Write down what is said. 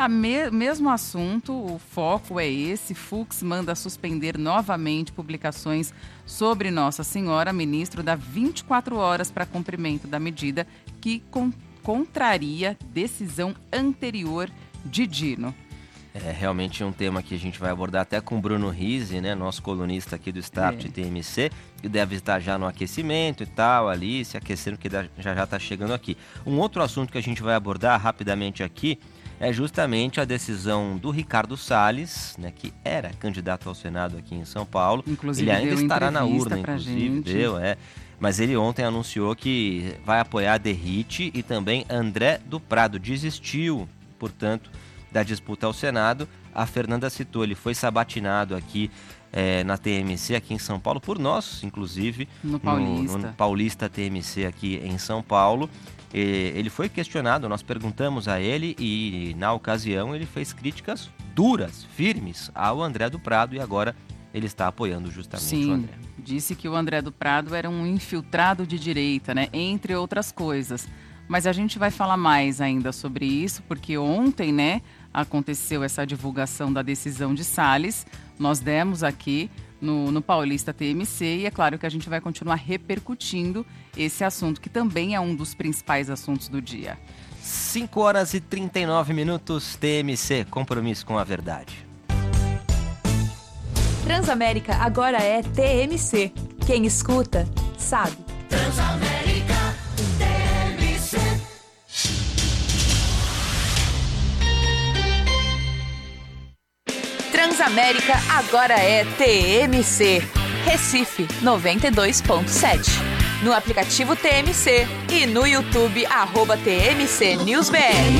Mesmo assunto, o foco é esse. Fux manda suspender novamente publicações sobre Nossa Senhora. Ministro dá 24 horas para cumprimento da medida que contraria decisão anterior de Dino. É realmente um tema que a gente vai abordar até com o Bruno Rizzi, né, nosso colunista aqui do Start TMC, que deve estar já no aquecimento e tal, ali, se aquecendo, que já está chegando aqui. Um outro assunto que a gente vai abordar rapidamente aqui é justamente a decisão do Ricardo Salles, né, que era candidato ao Senado aqui em São Paulo. Inclusive, ele ainda estará na urna, inclusive, mas ele ontem anunciou que vai apoiar Derrite e também André do Prado. Desistiu, portanto, da disputa ao Senado. A Fernanda citou, ele foi sabatinado aqui na TMC, aqui em São Paulo, por nós, inclusive, no Paulista. No Paulista TMC aqui em São Paulo. Ele foi questionado, nós perguntamos a ele e, na ocasião, ele fez críticas duras, firmes ao André do Prado e agora ele está apoiando justamente o André. Disse que o André do Prado era um infiltrado de direita, né? Entre outras coisas. Mas a gente vai falar mais ainda sobre isso, porque ontem, né, aconteceu essa divulgação da decisão de Salles. Nós demos aqui no Paulista TMC e é claro que a gente vai continuar repercutindo esse assunto, que também é um dos principais assuntos do dia. 5 horas e 39 minutos, TMC, compromisso com a verdade. Transamérica agora é TMC. Quem escuta, sabe. Transamérica TMC. Transamérica agora é TMC. Recife 92.7. No aplicativo TMC e no YouTube @TMC News BR.